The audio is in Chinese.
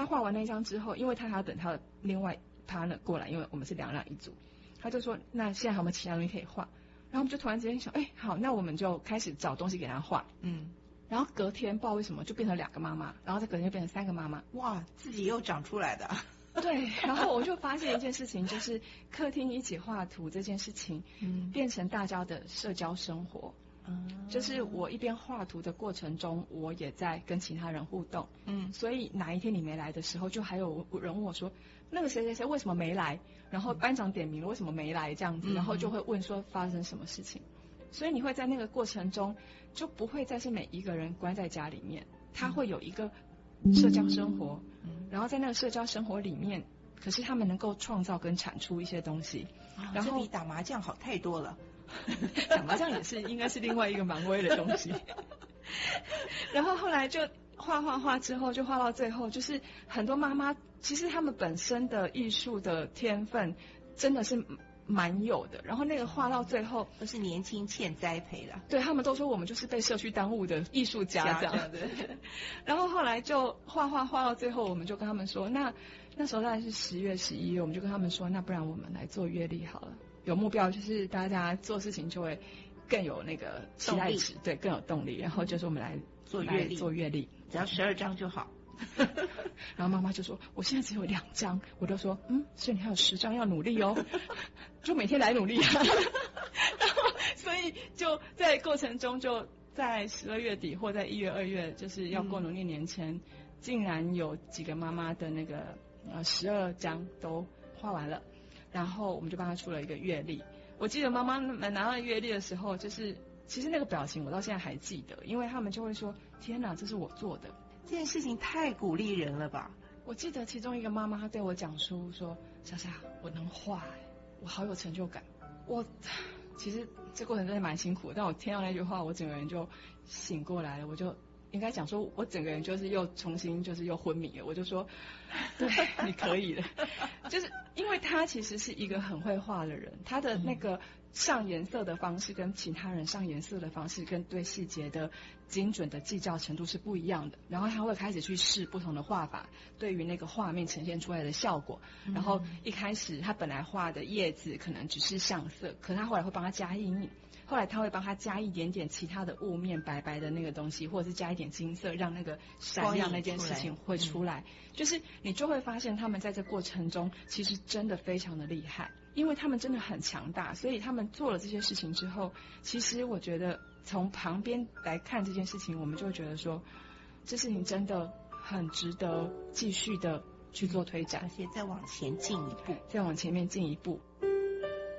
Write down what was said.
他画完那一张之后，因为他还要等他的另外 partner 过来，因为我们是2人一组，他就说那现在还有没有其他东西可以画？然后我们就突然之间想，好，那我们就开始找东西给他画。然后隔天不知道为什么就变成2个妈妈，然后再隔天就变成3个妈妈。 哇，自己又长出来的。 对，然后我就发现一件事情，就是客厅一起画图这件事情，变成大家的社交生活。就是我一边画图的过程中，我也在跟其他人互动。所以哪一天你没来的时候，就还有人问我说，那个谁谁谁为什么没来？然后班长点名了为什么没来这样子，然后就会问说发生什么事情。所以你会在那个过程中，就不会再是每一个人关在家里面，他会有一个社交生活，然后在那个社交生活里面，可是他们能够创造跟产出一些东西，然后这比打麻将好太多了。 打麻将也是应该是另外一个蛮威的东西。然后后来就画之后，就画到最后，就是很多妈妈其实他们本身的艺术的天分真的是蛮有的，然后那个画到最后都是年轻欠栽培的。 对，他们都说我们就是被社区耽误的艺术家这样子。然后后来就画到最后，我们就跟他们说，那时候大概是10月11月，我们就跟他们说，那不然我们来做月历好了，有目标就是大家做事情就会更有那个期待值，对，更有动力。然后就是我们来做月历， 只要12张就好。 然后妈妈就说我现在只有2张，我就说所以你还有10张要努力哦，就每天来努力。然后所以就在过程中，就在12月底或在1月2月，就是要过农历年前，竟然有几个妈妈的那个12张都画完了，然后我们就帮她出了一个月历。我记得妈妈们拿到月历的时候，就是其实那个表情我到现在还记得，因为他们就会说天哪，这是我做的。 这件事情太鼓励人了吧。 我记得其中一个妈妈她对我讲说莎莎，我能画我好有成就感。其实这过程真的蛮辛苦的，但我听到那句话，我整个人就醒过来了，我就应该讲说我整个人就是又重新就是又昏迷了，我就说对，你可以的。就是因为他其实是一个很会画的人，他的那个上颜色的方式跟其他人上颜色的方式跟对细节的精准的计较程度是不一样的，然后他会开始去试不同的画法对于那个画面呈现出来的效果。然后一开始他本来画的叶子可能只是上色，可是他后来会帮他加阴影，后来他会帮他加一点点其他的雾面白白的那个东西，或者是加一点金色，让那个闪亮那件事情会出来。就是你就会发现他们在这过程中其实真的非常的厉害，因为他们真的很强大，所以他们做了这些事情之后，其实我觉得从旁边来看这件事情，我们就会觉得说这事情真的很值得继续的去做推展， 而且再往前进一步， 再往前面进一步。